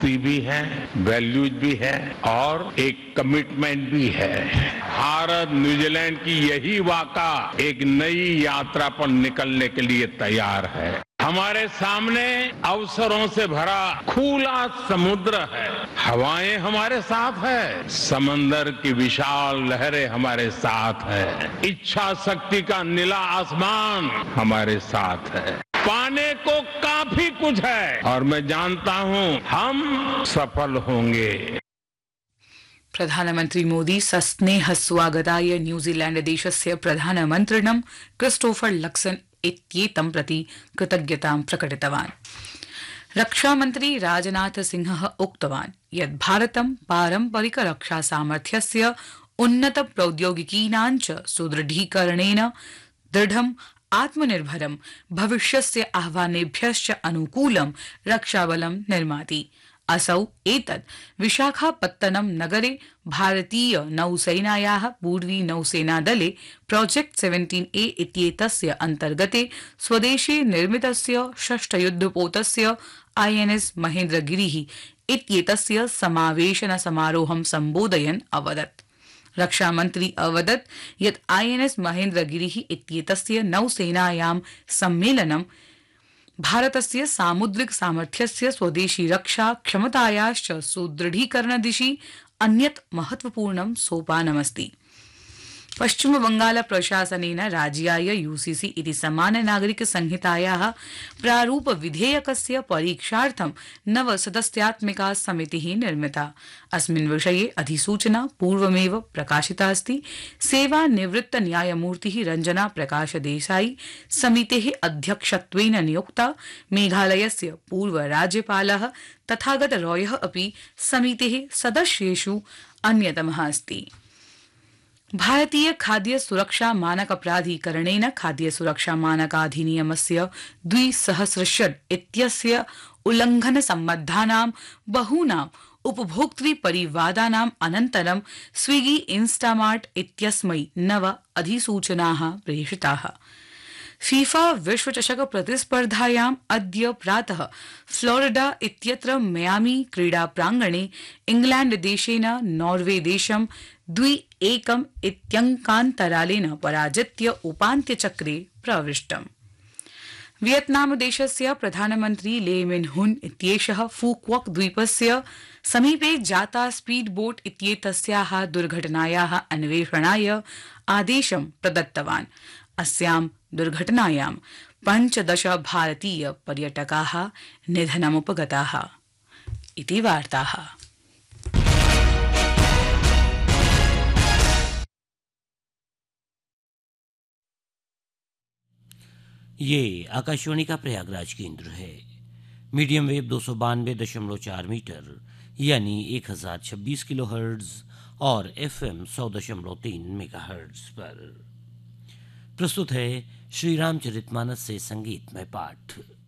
भी है, वैल्यूज भी है और एक कमिटमेंट भी है। भारत न्यूजीलैंड की यही वाका एक नई यात्रा पर निकलने के लिए तैयार है। हमारे सामने अवसरों से भरा खुला समुद्र है, हवाएं हमारे साथ है, समंदर की विशाल लहरें हमारे साथ है, इच्छा शक्ति का नीला आसमान हमारे साथ है। पाने को काफी कुछ है और मैं जानता हूं हम सफल होंगे। प्रधानमन्त्री मोदी सस्नेह स्वागताय न्यूजीलैंड देशस्य प्रधानमन्त्रिणं क्रिस्टोफर लक्सन इत्येतं प्रति कृतज्ञतां प्रकटितवान्। रक्षामन्त्री राजनाथ सिंहः उक्तवान् यत् भारतं पारम्परिक रक्षा सामर्थ्यस्य उन्नत प्रौद्योगिकीनां च सुदृढीकरणेन दृढं आत्मनिर्भरं भविष्यस्य आह्वानेभ्यश्च अनुकूलं रक्षाबलं निर्माति। असौ एतत् विशाखापत्तनम नगरे भारतीय नौसेनायाः पूर्वी नौसेनादले प्रोजेक्ट 17A इत्येतस्य अन्तर्गते स्वदेशे निर्मितस्य षष्ठयुद्धपोतस्य INS महेन्द्रगिरिः इत्येतस्य समावेशन समारोहं सम्बोधयन् अवदत्। रक्षामन्त्री अवदत् यत् INS महेन्द्रगिरिः इत्येतस्य नौसेनायां सम्मेलनं भारतस्य सामुद्रिक सामर्थ्यस्य स्वदेशी रक्षा क्षमतायाश्च सुदृढीकरणदिशि अन्यत् महत्वपूर्णं सोपानमस्ति। पश्चिम बंगाल प्रशासनेन राज्याय UCC इति समान नागरिक संहितायाः प्रारूप विधेयकस्य परीक्षार्थं 9 सदस्यात्मिका समितिः निर्मिता। अस्मिन् विषये अधिसूचना पूर्वमेव प्रकाशिता अस्ति। सेवानिवृत्त न्यायमूर्तिः रंजना प्रकाश देसाई समितेः अध्यक्षत्वेन नियुक्ता। मेघालयस्य पूर्व राज्यपालः तथागत रॉयः अपि समितेः सदस्येषु अन्यतमः अस्ति। भारतीय खाद्य सुरक्षा मानक प्राधिकरणेन खाद्य सुरक्षा मानकाधिनियमस्य 2006 इत्यस्य उल्लंघन सम्बद्धानां बहूनां उपभोक्तृ परिवादानाम् अनन्तरं स्विगी इंस्टामार्ट इत्यस्मै 9 अधिसूचनाः प्रेषिताः। फीफा विश्वचषक प्रतिस्पर्धायाम् अद्य प्रातः फ्लोरिडा इत्यत्र मियामी क्रीडा प्रांगणे इंग्लैंड देशेन नॉर्वे देशं 2-1 इत्यङ्कान्तरालेन पराजित्य उपान्त्यचक्रे प्रविष्टम्। वियतनाम देशस्य प्रधानमन्त्री ले मिन हुन इत्येषः फूक्वक द्वीपस्य समीपे जाता स्पीड बोट इत्येतस्याः दुर्घटनायाः अन्वेषणाय आदेशं प्रदत्तवान्। अस्यां दुर्घटनायां 15 भारतीय पर्यटकाः निधनमुपगताः इति वार्ताः। ये आकाशवाणी का प्रयागराज केंद्र है। मीडियम वेव 292.4 मीटर यानी 1026 किलोहर्ट्ज और FM 100.3 मेगाहर्ट्ज पर प्रस्तुत है श्री रामचरितमानस से संगीतमय पाठ।